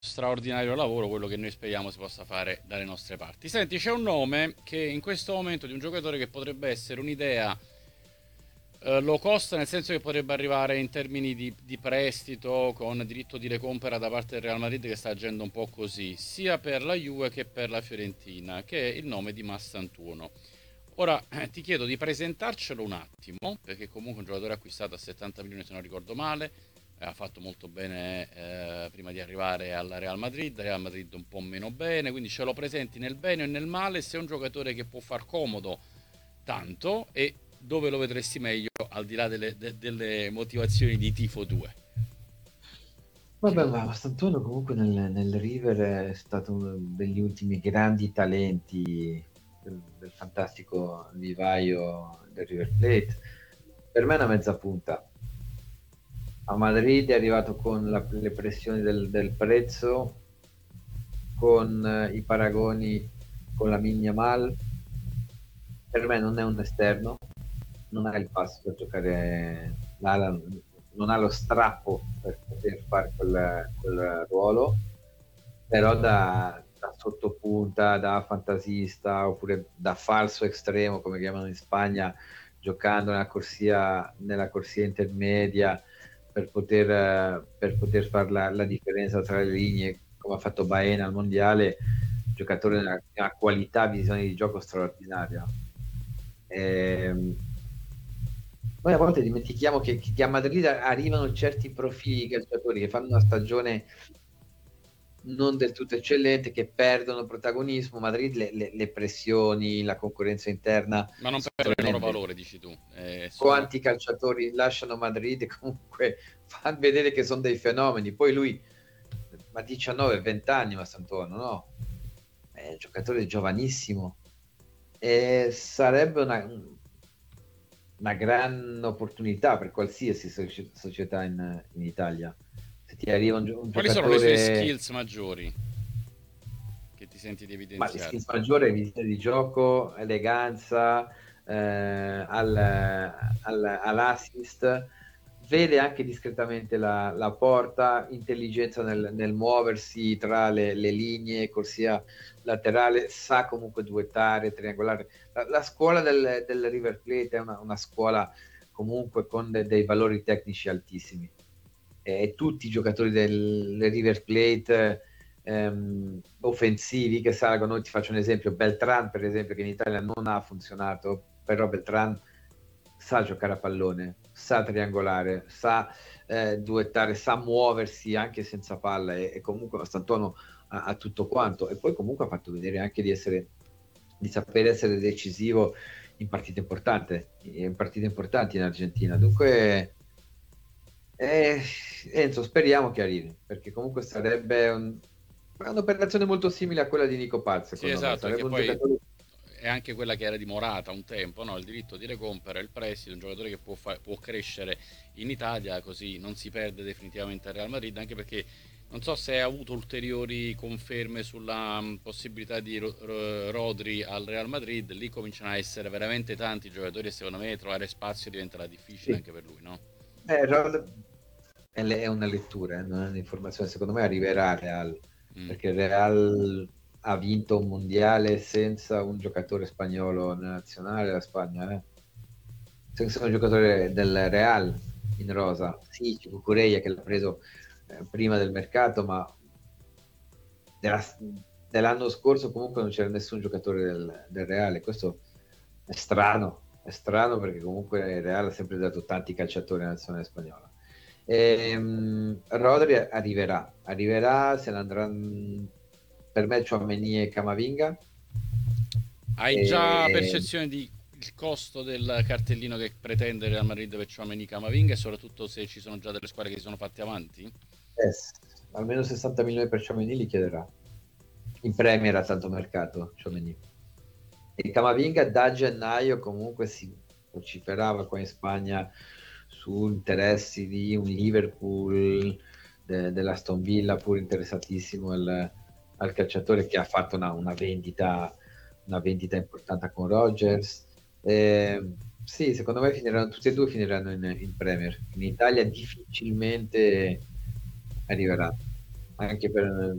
straordinario lavoro, quello che noi speriamo si possa fare dalle nostre parti. Senti, c'è un nome che in questo momento di un giocatore che potrebbe essere un'idea low cost, nel senso che potrebbe arrivare in termini di prestito con diritto di recompra da parte del Real Madrid, che sta agendo un po' così, sia per la Juve che per la Fiorentina, che è il nome di Massantuono. Ora ti chiedo di presentarcelo un attimo, perché comunque è un giocatore acquistato a 70 milioni se non ricordo male, ha fatto molto bene prima di arrivare al Real Madrid un po' meno bene, quindi ce lo presenti nel bene e nel male, se è un giocatore che può far comodo tanto e dove lo vedresti meglio al di là delle motivazioni di tifo 2. Vabbè, ma Mastantuono comunque nel River è stato uno degli ultimi grandi talenti del fantastico vivaio del River Plate. Per me è una mezza punta. A Madrid è arrivato con le pressioni del prezzo, con i paragoni con la Yamal. Per me non è un esterno, non ha il passo per giocare l'ala, non ha lo strappo per poter fare quel ruolo, però da sottopunta, da fantasista oppure da falso estremo, come chiamano in Spagna, giocando nella corsia intermedia per poter fare la differenza tra le linee, come ha fatto Baena al mondiale, giocatore di una qualità, visione di gioco straordinaria. Ehm, Noi a volte dimentichiamo che a Madrid arrivano certi profili di calciatori che fanno una stagione non del tutto eccellente, che perdono protagonismo. Madrid le pressioni, la concorrenza interna Ma non sono per il loro tremende. valore, dici tu. Quanti calciatori lasciano Madrid e comunque fanno vedere che sono dei fenomeni. Poi lui, ma 19-20 anni, ma Sant'Antonio, no? È un giocatore giovanissimo e sarebbe una gran opportunità per qualsiasi società in Italia. Se ti arriva un Quali sono le sue giocatore, skills maggiori che ti senti di ma di evidenziare? skills maggiore, visione di gioco, eleganza, all'assist, vede anche discretamente la porta, intelligenza nel muoversi tra le linee, corsia laterale, sa comunque duettare, triangolare. La scuola del River Plate è una scuola comunque con dei valori tecnici altissimi. E tutti i giocatori del River Plate offensivi che salgono, ti faccio un esempio, Beltran per esempio, che in Italia non ha funzionato, però Beltran sa giocare a pallone, sa triangolare, sa duettare, sa muoversi anche senza palla e comunque Costantuono ha tutto quanto, e poi comunque ha fatto vedere anche di saper essere decisivo in partite importanti in Argentina. Dunque, Enzo, speriamo che arrivi, perché comunque sarebbe un'operazione molto simile a quella di Nico Paz, Sì, secondo me. esatto, Sarebbe perché un poi giocatore. è anche quella che era di Morata un tempo, no? Il diritto di recompra, il prestito, un giocatore che può crescere in Italia, così non si perde definitivamente al Real Madrid, anche perché non so se ha avuto ulteriori conferme sulla possibilità di Rodri al Real Madrid, lì cominciano a essere veramente tanti giocatori e secondo me trovare spazio diventerà difficile Sì. anche per lui, no? È una lettura, non è un'informazione. Secondo me arriverà al Real, Mm. perché il Real ha vinto un mondiale senza un giocatore spagnolo nella nazionale, la Spagna, eh? Senza un giocatore del Real in rosa. Sì, c'è Cucurella che l'ha preso prima del mercato, ma della- dell'anno scorso comunque non c'era nessun giocatore del Real, e questo è strano perché comunque il Real ha sempre dato tanti calciatori alla nazionale spagnola. Rodri arriverà, se ne andranno per me Tchouaméni e Camavinga. Hai già E, percezione di il costo del cartellino che pretende il Real Madrid per Tchouaméni Camavinga e soprattutto se ci sono già delle squadre che si sono fatte avanti? eh, almeno 60 milioni per Tchouaméni li chiederà. In Premier ha tanto mercato Tchouaméni. E Camavinga da gennaio comunque si vociferava qua in Spagna su interessi di un Liverpool, dell'Aston Villa, pur interessatissimo al calciatore, che ha fatto una vendita importante con Rodgers. Sì, secondo me tutti e due finiranno in Premier. In Italia difficilmente arriverà. anche per